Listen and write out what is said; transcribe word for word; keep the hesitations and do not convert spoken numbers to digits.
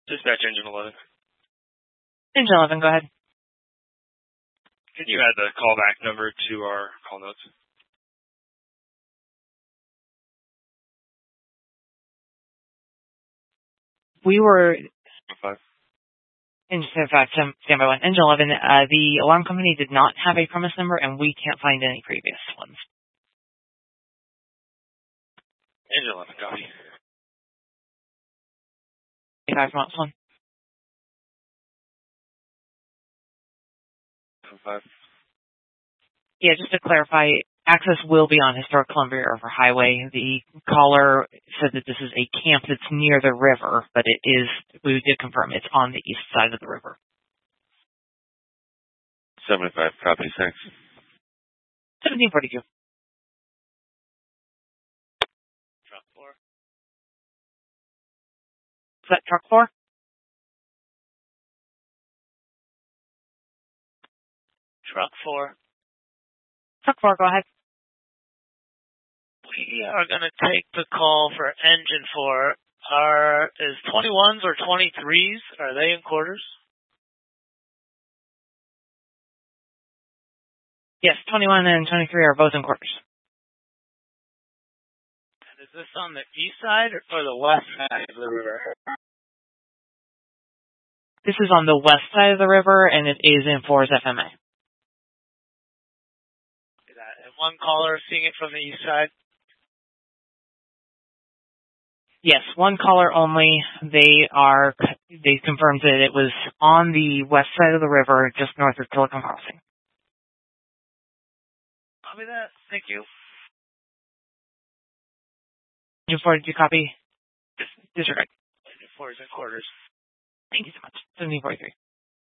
Dispatch engine eleven. Engine eleven, go ahead. Can you add the callback number to our call notes? We were... Five. Engine five, standby one. Engine eleven, uh, the alarm company did not have a premise number, and we can't find any previous ones. Engine eleven, copy. Five from one. Five. Yeah, just to clarify, access will be on Historic Columbia River Highway. The caller said that this is a camp that's near the river, but it is, we did confirm it's on the east side of the river. seventy-five, copy, thanks. seventeen forty-two. Truck four. Is that truck four? Truck four. Truck four, go ahead. We are going to take the call for engine four. Are, is twenty-ones or twenty-threes, are they in quarters? Yes, twenty-one and twenty-three are both in quarters. And is this on the east side or the west side of the river? This is on the west side of the river, and it is in four's F M A. And one caller seeing it from the east side? Yes, one caller only. They are, they confirmed that it was on the west side of the river, just north of Silicon Crossing. Copy that. Thank you. Engine four, did you copy? Disregard. Engine four is in quarters. Thank you so much. seventeen forty-three.